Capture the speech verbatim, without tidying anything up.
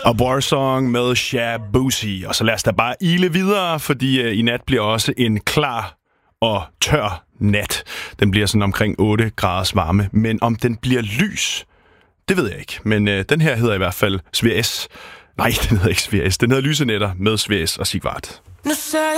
Og Warsong med Shabuzi. Og så lad os da bare ile videre, fordi uh, i nat bliver også en klar og tør nat. Den bliver sådan omkring otte graders varme. Men om den bliver lys, det ved jeg ikke. Men uh, den her hedder i hvert fald Svea S. Nej, den hedder ikke Svea S. Den hedder Lyse Nætter med Svea S og Sigvart.